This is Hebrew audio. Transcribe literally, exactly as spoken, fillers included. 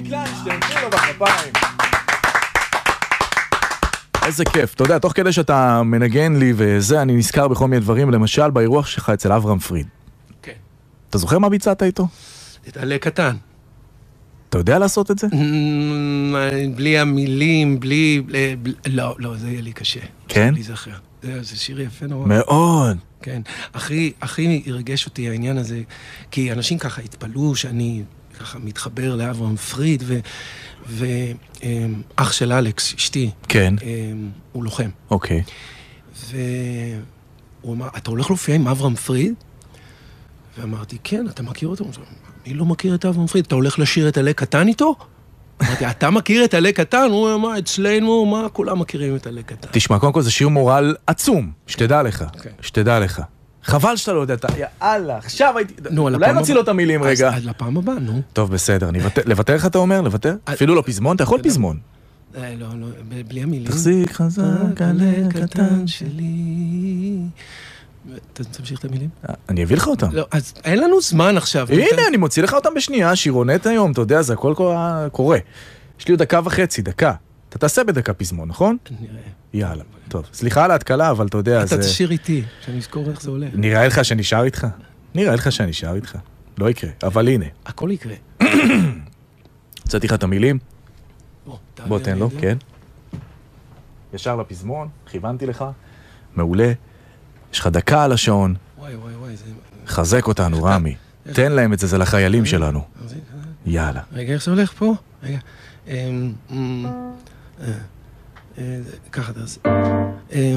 קליינשטיין, תנו לו בכפיים. איזה כיף. אתה יודע, תוך כדי שאתה מנגן לי וזה, אני נזכר בכל מיני דברים, למשל באירוח שלך אצל אברהם פריד. כן. אתה זוכר מה ביצעת איתו? את עלה קטן. אתה יודע לעשות את זה? בלי המילים, בלי... לא, לא, זה יהיה לי קשה. כן? לי זכר. זה שיר יפה נורא. מאוד. כן. הכי, הכי הרגש אותי העניין הזה, כי אנשים ככה התפלאו שאני ככה מתחבר לאברהם פריד, ו... ואח של אלכס, אשתי. כן. הוא לוחם. אוקיי. והוא אמר, אתה הולך להופיע עם אברהם פריד? ואמרתי, כן, אתה מכיר אותו? מי לא מכיר את אברהם פריד? אתה הולך לשיר את עלה קטן איתו? אמרתי, אתה מכיר את עלה קטן? הוא אמר, אצלנו, מה? כולם מכירים את עלה קטן. תשמע, קודם כל זה שיר מורל עצום, שתדע לך, שתדע לך. חבל שאתה לא יודע, יאללה, עכשיו הייתי... אולי נוציא לו את המילים רגע. אז לפעם הבאה, נו. טוב, בסדר, לוותר לך אתה אומר? לוותר? אפילו לא פזמון? אתה יכול פזמון. לא, לא, בלי המילים. תחזיק חזק, עלה קטן שלי. אתה תמשיך את המילים? אני אביא לך אותם. לא, אז אין לנו זמן עכשיו. הנה, אני מוציא לך אותם בשנייה, שירונט היום, אתה יודע, זה הכל קורה. יש לי עוד דקה וחצי, דקה. אתה תעשה בדקה פזמון, נכון? נראה. יאללה, טוב. סליחה על ההתקלה, אבל אתה יודע, אתה תשאיר איתי, שאני אזכור איך זה עולה. נראה לך שאני שר איתך? נראה לך שאני שר איתך. לא יקרה, אבל הנה. הכל יקרה. הצעתי לך את המילים? בוא תן לו, כן. ישר לפזמון, כיוונתי לך. מעולה. יש לך דקה על השעון. וואי, וואי, וואי. חזק אותנו, רמי. תן להם את זה, זה לחיילים שלנו. יאללה. רגע, איך זה הולך פה? רגע. ככה תעשה.